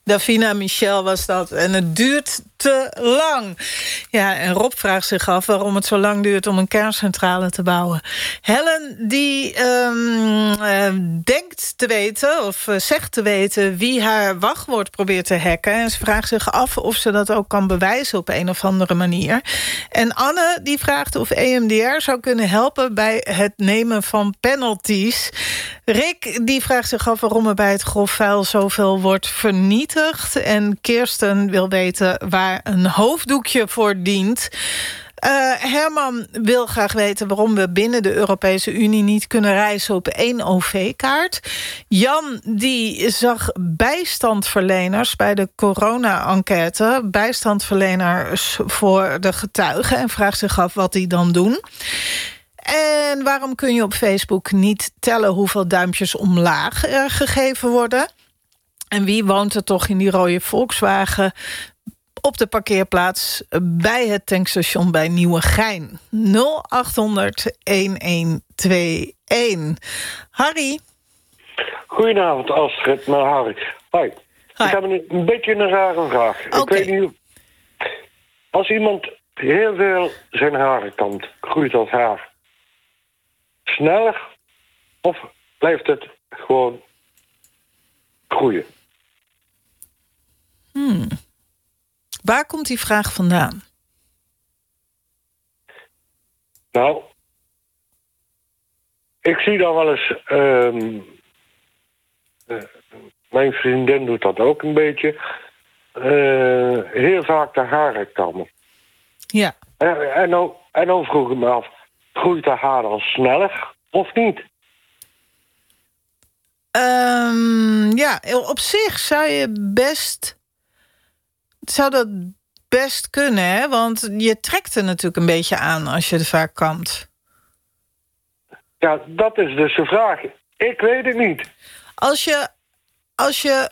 Davina Michel was dat. En het duurt te lang. Ja, en Rob vraagt zich af waarom het zo lang duurt om een kerncentrale te bouwen. Helen, die denkt te weten, of zegt te weten, wie haar wachtwoord probeert te hacken. En ze vraagt zich af of ze dat ook kan bewijzen op een of andere manier. En Anne, die vraagt of EMDR zou kunnen helpen bij het nemen van penalties. Rick, die vraagt zich af waarom er bij het grof vuil zoveel wordt vernietigd. En Kirsten wil weten waar een hoofddoekje voor dient. Herman wil graag weten waarom we binnen de Europese Unie niet kunnen reizen op 1 OV-kaart. Jan die zag bijstandverleners bij de corona-enquête. Bijstandverleners voor de getuigen en vraagt zich af wat die dan doen. En waarom kun je op Facebook niet tellen hoeveel duimpjes omlaag er gegeven worden? En wie woont er toch in die rode Volkswagen op de parkeerplaats bij het tankstation bij Nieuwegein? 0800-1121. Harry? Goedenavond, Astrid, maar Harry. Hoi. Ik heb een beetje een rare vraag. Okay. Ik weet niet, als iemand heel veel zijn haren kant, groeit dat haar sneller of blijft het gewoon groeien? Waar komt die vraag vandaan? Nou, ik zie dan wel eens, mijn vriendin doet dat ook een beetje, heel vaak de haren kammen. Ja. En dan vroeg ik me af, groeit de haar dan sneller of niet? Ja, op zich zou dat best kunnen, hè? Want je trekt er natuurlijk een beetje aan als je het vaak kamt. Ja, dat is dus de vraag. Ik weet het niet. Als je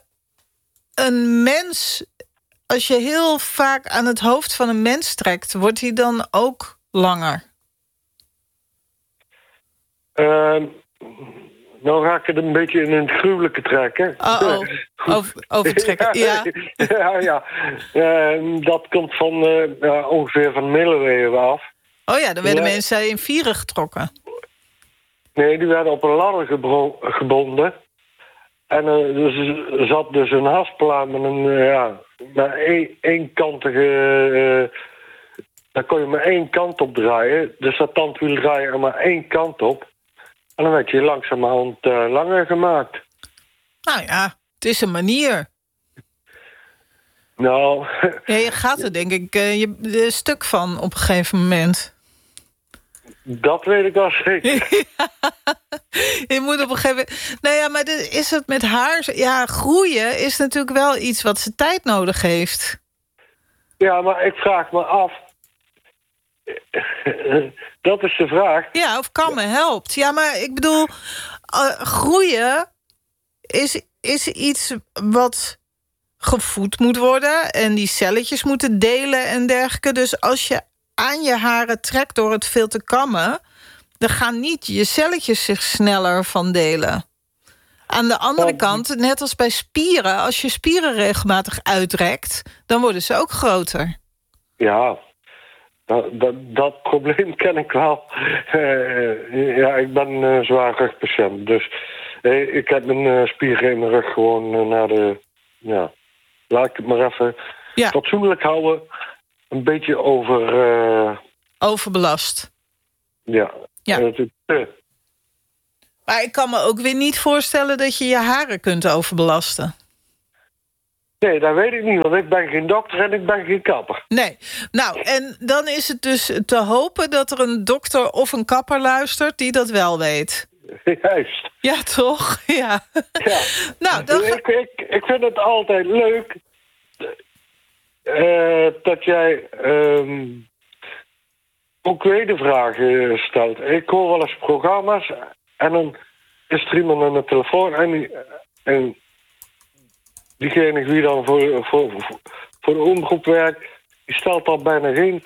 heel vaak aan het hoofd van een mens trekt, wordt hij dan ook langer? Nou ga ik het een beetje in een gruwelijke trekken. Overtrekken, ja. Ja. Dat komt van ongeveer van middeleeuwen af. Oh ja, dan werden mensen in vieren getrokken. Nee, die werden op een ladder gebonden. En er zat dus een haspelaar met een eenkantige... daar kon je maar één kant op draaien. Dus dat tandwiel draaien er maar één kant op. En dan werd je langzamerhand langer gemaakt. Nou ja, het is een manier. Nou... Ja, je gaat er denk ik een stuk van op een gegeven moment. Dat weet ik wel zeker. Je moet op een gegeven moment... Nou ja, maar is het met haar... Ja, groeien is natuurlijk wel iets wat ze tijd nodig heeft. Ja, maar ik vraag me af... Dat is de vraag. Ja, of kammen helpt. Ja, maar ik bedoel... groeien is iets wat gevoed moet worden. En die celletjes moeten delen en dergelijke. Dus als je aan je haren trekt door het veel te kammen... dan gaan niet je celletjes zich sneller van delen. Aan de andere kant, net als bij spieren... als je spieren regelmatig uitrekt... dan worden ze ook groter. Ja, dat probleem ken ik wel. Ja, ik ben zwaar rugpatiënt. Dus ik heb mijn spieren in mijn rug gewoon naar de... Ja, laat ik het maar even fatsoenlijk houden. Een beetje overbelast. Ja. Maar ik kan me ook weer niet voorstellen dat je je haren kunt overbelasten. Nee, dat weet ik niet, want ik ben geen dokter en ik ben geen kapper. Nee, nou, en dan is het dus te hopen dat er een dokter of een kapper luistert die dat wel weet. Juist. Ja, toch? Ja. Nou, dan ik vind het altijd leuk dat jij ook wedervragen stelt. Ik hoor wel eens programma's en dan is er iemand aan de telefoon en diegene die dan voor de omroep werkt, die stelt al bijna geen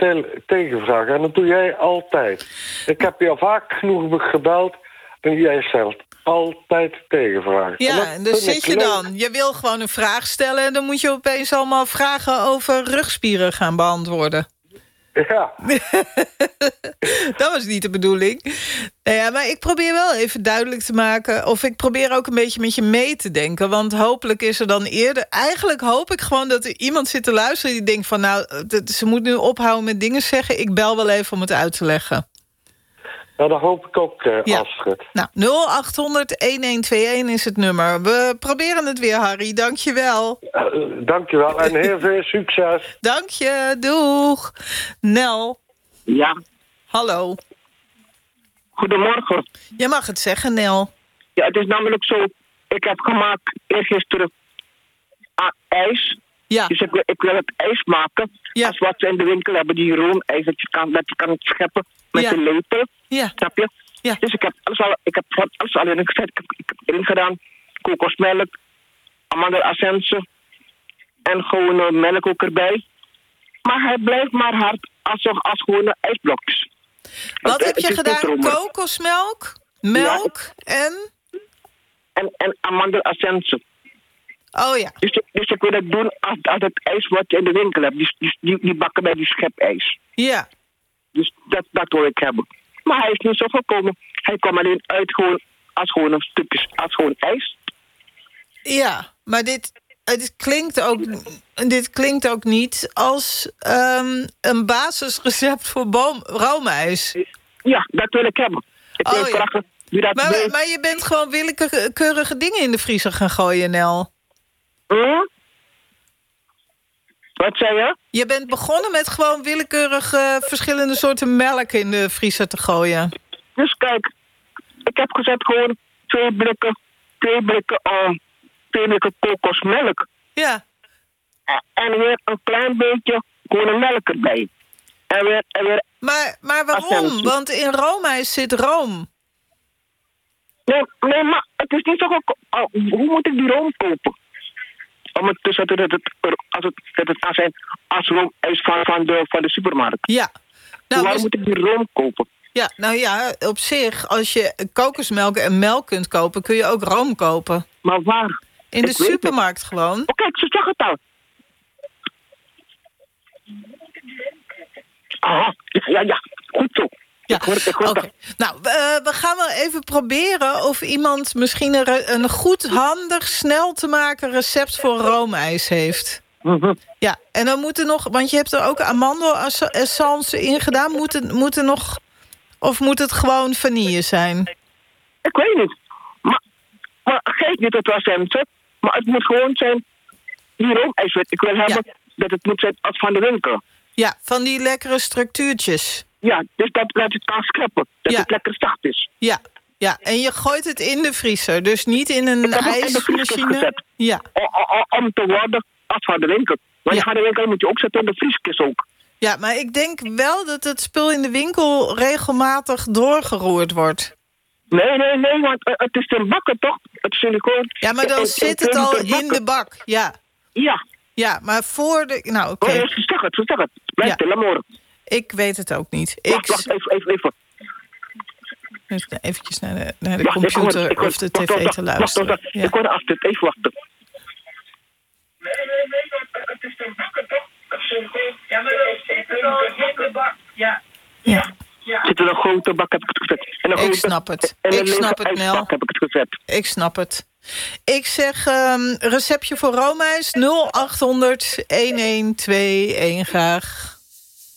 tegenvraag. En dat doe jij altijd. Ik heb je al vaak genoeg gebeld en jij stelt altijd tegenvraagt. Ja, en dus zit je dan. Je wil gewoon een vraag stellen... en dan moet je opeens allemaal vragen over rugspieren gaan beantwoorden. Ja. Dat was niet de bedoeling. Nou ja, maar ik probeer wel even duidelijk te maken... of ik probeer ook een beetje met je mee te denken. Want hopelijk is er dan eerder... Eigenlijk hoop ik gewoon dat er iemand zit te luisteren... die denkt van nou, ze moet nu ophouden met dingen zeggen. Ik bel wel even om het uit te leggen. Nou, dat hoop ik ook, Astrid. Nou, 0800-1121 is het nummer. We proberen het weer, Harry. Dank je wel. Dank je wel en heel veel succes. Dank je, doeg. Nel. Ja. Hallo. Goedemorgen. Je mag het zeggen, Nel. Ja, het is namelijk zo... Ik heb gemaakt eergisteren ijs. Ja. Dus ik wil het ijs maken. Ja. Als wat ze in de winkel hebben, die roomijs, dat je kan het scheppen met een lepel. Ja. Snap je? Ja. Dus ik heb alles al in gezet. Ik heb erin gedaan. Kokosmelk, amandelessence en gewoon melk ook erbij. Maar hij blijft maar hard als gewone ijsblokjes. Wat heb je gedaan? Kokosmelk, melk en amandelessence. Oh ja. Dus ik wil het doen als het ijs wat je in de winkel hebt. Die bakken bij die schepijs. Ja. Dus dat wil ik hebben. Maar hij is niet zo gekomen. Hij kwam alleen uit gewoon als gewoon een stukjes, als gewoon ijs. Ja, maar dit klinkt ook niet als een basisrecept voor roomijs. Ja, dat wil ik hebben. Ik wil vragen wie dat wil. Maar je bent gewoon willekeurige dingen in de vriezer gaan gooien, Nel. Wat zei je? Je bent begonnen met gewoon willekeurige verschillende soorten melk in de vriezer te gooien. Dus kijk, ik heb gezet gewoon twee blikken kokosmelk. Ja. En weer een klein beetje gewone melk erbij. En weer maar waarom? Ascensie. Want in roomijs zit room. Nee, maar het is niet zo goedkoop. Hoe moet ik die room kopen? Om het te zetten dat het als roomijs van de supermarkt. Ja. Nou, waarom moet ik die room kopen? Ja, nou ja, op zich, als je kokosmelk en melk kunt kopen... kun je ook room kopen. Maar waar? In de supermarkt gewoon. Oh, kijk, ze zag het al. Aha, ja, goed zo. Ja, oké. Nou, we gaan wel even proberen of iemand misschien een goed, handig, snel te maken recept voor roomijs heeft. Ja, en dan moet er nog, want je hebt er ook amandelessence in gedaan. Moet er nog, of moet het gewoon vanille zijn? Ik weet niet. Maar geef niet het essence, maar het moet gewoon zijn die roomijs. Ik wil hebben dat het moet zijn als van de winkel. Ja, van die lekkere structuurtjes. Ja, dus dat het kan scheppen. Dat het lekker zacht is. Ja, en je gooit het in de vriezer. Dus niet in een ijsmachine. Ja. Om te worden als van de winkel. Maar je van de winkel moet je ook zetten in de vrieskist ook. Ja, maar ik denk wel dat het spul in de winkel regelmatig doorgeroerd wordt. Nee, want het is een bakken toch? Het silicoon. Ja, maar dan zit het al in de bak. Ja. Ja, maar voor de... Nou, oké. Zeg het. Blijf te lamoren. Ik weet het ook niet. Wacht, even. Eventjes naar de computer of de tv te luisteren. Ja. Ik hoor Astrid, even wachten. Nee, het is een bakken toch? Ja, maar dat zit er al in de bak. Ja. Zit er een grote bak, heb ik het gezet. Ik snap het. Ik snap het, Nel. Heb ik het gezet. Ik snap het. Ik zeg receptje voor roomijs 0800 1121 graag.